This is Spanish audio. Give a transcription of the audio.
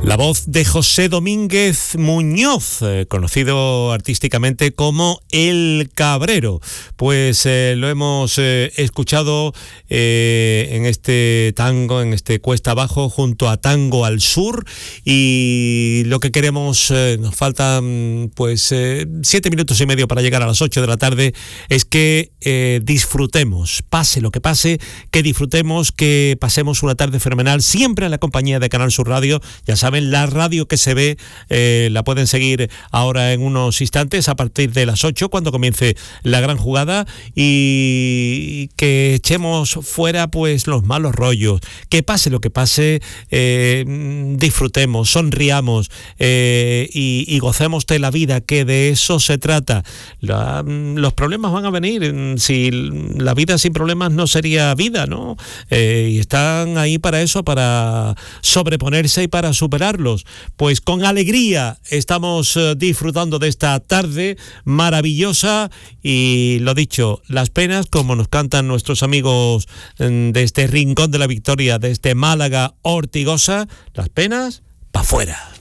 La voz de José Domínguez Muñoz, conocido artísticamente como El Cabrero. Pues lo hemos escuchado en este tango, en este Cuesta Abajo, junto a Tango al Sur. Y lo que queremos, nos faltan pues 7 minutos y medio para llegar a las 8 de la tarde, es que disfrutemos, pase lo que pase, que disfrutemos, que pasemos una tarde fenomenal, siempre en la compañía de Canal Sur Radio. Ya saben, la radio que se ve la pueden seguir ahora en unos instantes a partir de las 8 cuando comience la gran jugada, y que echemos fuera pues los malos rollos, que pase lo que pase, disfrutemos, sonriamos y gocemos de la vida, que de eso se trata. Los problemas van a venir, si la vida sin problemas no sería vida, ¿no? Y están ahí para eso, para sobreponerse y para superarlos. Pues con alegría estamos disfrutando de esta tarde maravillosa, y lo dicho, las penas, como nos cantan nuestros amigos de este rincón de la Victoria, de este Málaga Ortigosa, las penas pa' fuera.